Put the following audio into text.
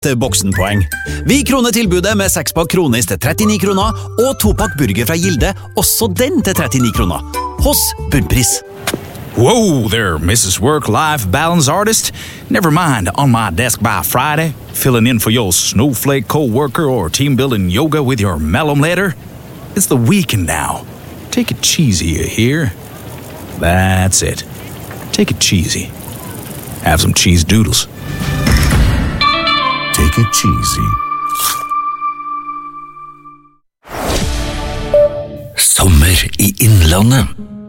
Boksenpoeng. Vi kroner tilbudet med 6-pakk Kronis til 39 kroner, og 2-pakk burger fra Gilde, også den til 39 kroner. Hos Bunnpris. Whoa there, Mrs. Work-Life Balance Artist. Never mind, on my desk by Friday, filling in for your snowflake co-worker or team-building yoga with your malum letter. It's the weekend now. Take it cheesy, you hear? That's it. Take it cheesy. Have some cheese doodles. Take it cheesy. Sommer i Innlandet.